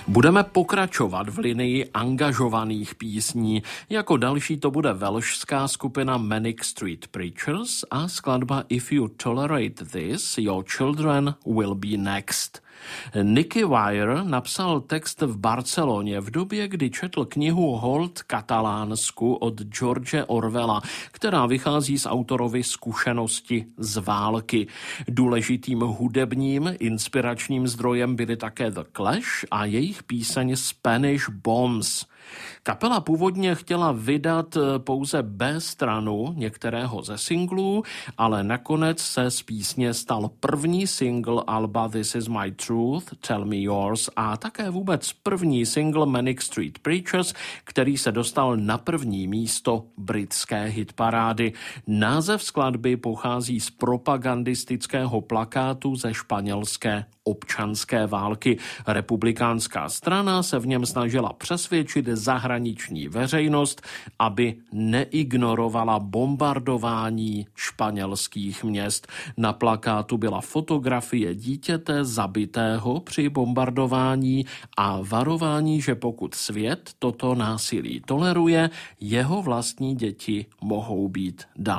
Budeme pokračovat v linii angažovaných písní. Jako další to bude velšská skupina Manic Street Preachers a skladba If You Tolerate This, Your Children Will Be Next. Nicky Wire napsal text v Barceloně v době, kdy četl knihu Hold Katalánsku od George Orwella, která vychází z autorovy zkušenosti z války. Důležitým hudebním inspiračním zdrojem byly také The Clash a jejich píseň Spanish Bombs. Kapela původně chtěla vydat pouze B stranu některého ze singlů, ale nakonec se z písně stal první single alba This Is My Truth, Tell Me Yours a také vůbec první single Manic Street Preachers, který se dostal na první místo britské hitparády. Název skladby pochází z propagandistického plakátu ze španělské občanské války. Republikánská strana se v něm snažila přesvědčit zahraniční veřejnost, aby neignorovala bombardování španělských měst. Na plakátu byla fotografie dítěte zabitého při bombardování a varování, že pokud svět toto násilí toleruje, jeho vlastní děti mohou být dál.